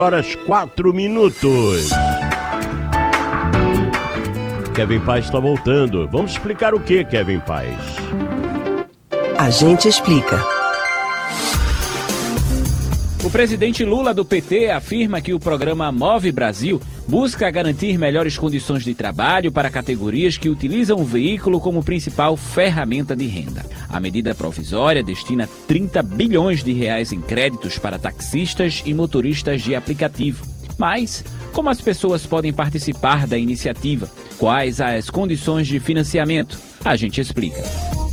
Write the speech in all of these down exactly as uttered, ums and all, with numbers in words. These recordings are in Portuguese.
Horas quatro minutos. Kevin Paes está voltando. Vamos explicar o que, Kevin Paes? A gente explica. O presidente Lula do P T afirma que o programa Move Brasil busca garantir melhores condições de trabalho para categorias que utilizam o veículo como principal ferramenta de renda. A medida provisória destina trinta bilhões de reais em créditos para taxistas e motoristas de aplicativo. Mas, como as pessoas podem participar da iniciativa? Quais as condições de financiamento? A gente explica.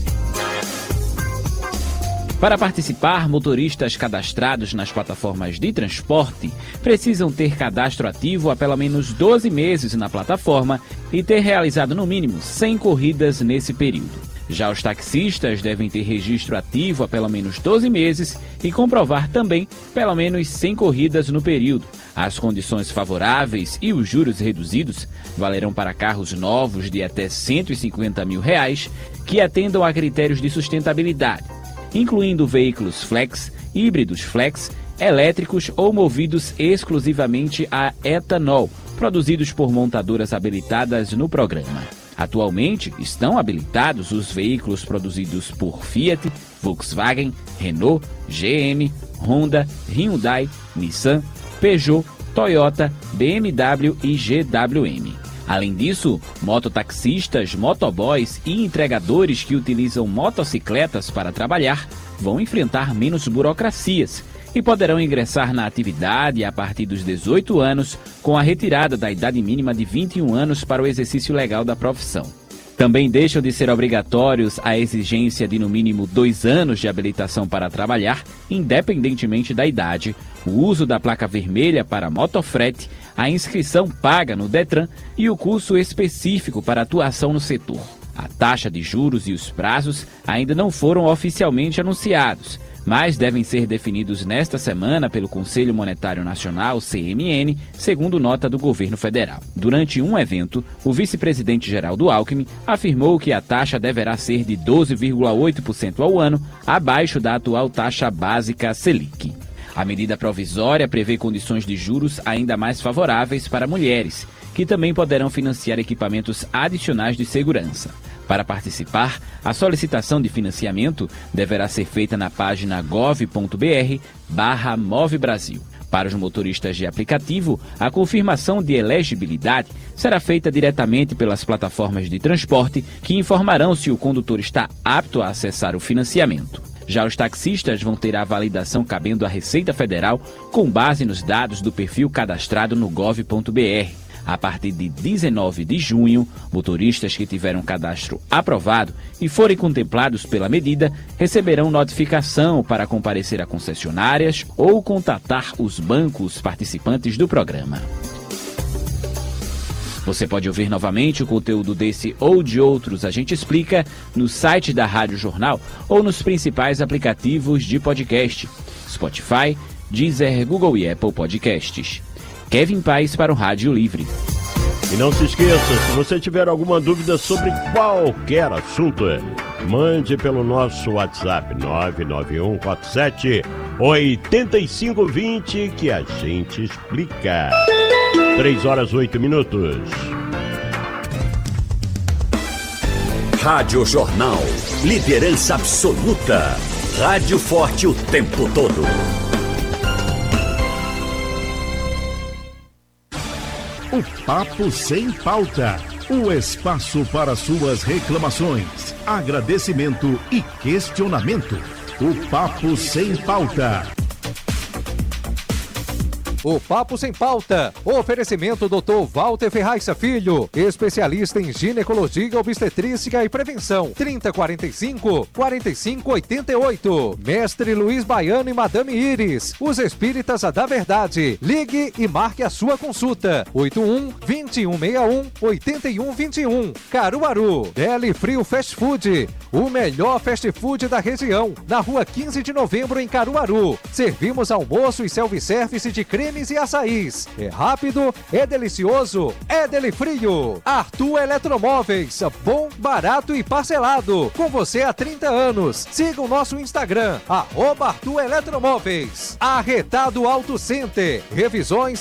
Para participar, motoristas cadastrados nas plataformas de transporte precisam ter cadastro ativo há pelo menos doze meses na plataforma e ter realizado no mínimo cem corridas nesse período. Já os taxistas devem ter registro ativo há pelo menos doze meses e comprovar também pelo menos cem corridas no período. As condições favoráveis e os juros reduzidos valerão para carros novos de até cento e cinquenta mil reais que atendam a critérios de sustentabilidade, incluindo veículos flex, híbridos flex, elétricos ou movidos exclusivamente a etanol, produzidos por montadoras habilitadas no programa. Atualmente, estão habilitados os veículos produzidos por Fiat, Volkswagen, Renault, G M, Honda, Hyundai, Nissan, Peugeot, Toyota, B M W e G W M. Além disso, mototaxistas, motoboys e entregadores que utilizam motocicletas para trabalhar vão enfrentar menos burocracias e poderão ingressar na atividade a partir dos dezoito anos, com a retirada da idade mínima de vinte e um anos para o exercício legal da profissão. Também deixam de ser obrigatórios a exigência de no mínimo dois anos de habilitação para trabalhar, independentemente da idade, o uso da placa vermelha para motofrete, a inscrição paga no Detran e o curso específico para atuação no setor. A taxa de juros e os prazos ainda não foram oficialmente anunciados, mas devem ser definidos nesta semana pelo Conselho Monetário Nacional, C M N, segundo nota do governo federal. Durante um evento, o vice-presidente Geraldo Alckmin afirmou que a taxa deverá ser de doze vírgula oito por cento ao ano, abaixo da atual taxa básica Selic. A medida provisória prevê condições de juros ainda mais favoráveis para mulheres, que também poderão financiar equipamentos adicionais de segurança. Para participar, a solicitação de financiamento deverá ser feita na página gov.br barra Move Brasil. Para os motoristas de aplicativo, a confirmação de elegibilidade será feita diretamente pelas plataformas de transporte, que informarão se o condutor está apto a acessar o financiamento. Já os taxistas vão ter a validação cabendo à Receita Federal com base nos dados do perfil cadastrado no gov.br. A partir de dezenove de junho, motoristas que tiveram cadastro aprovado e forem contemplados pela medida receberão notificação para comparecer a concessionárias ou contatar os bancos participantes do programa. Você pode ouvir novamente o conteúdo desse ou de outros A Gente Explica no site da Rádio Jornal ou nos principais aplicativos de podcast: Spotify, Deezer, Google e Apple Podcasts. Kevin Paes para o Rádio Livre. E não se esqueça, se você tiver alguma dúvida sobre qualquer assunto, mande pelo nosso WhatsApp nove nove um quatro sete oito cinco dois zero que a gente explica. três horas oito minutos. Rádio Jornal, liderança absoluta. Rádio forte o tempo todo. O Papo Sem Pauta, o espaço para suas reclamações, agradecimento e questionamento. O Papo Sem Pauta. O Papo Sem Pauta. Oferecimento doutor Walter Ferraissa Filho, especialista em ginecologia, obstetrícia e prevenção. trinta, quarenta e cinco, quarenta e cinco, oitenta e oito. Mestre Luiz Baiano e Madame Iris, os espíritas da verdade. Ligue e marque a sua consulta. oito um, vinte e um sessenta e um, oitenta e um vinte e um. Caruaru. Deli Frio Fast Food, o melhor fast food da região. Na rua quinze de novembro, em Caruaru. Servimos almoço e self-service de creme cremes e açaís. É rápido, é delicioso, é Delifrio. Arthur Eletromóveis, bom, barato e parcelado. Com você há trinta anos. Siga o nosso Instagram, arroba Arthur Eletromóveis. Arretado Auto Center. Revisões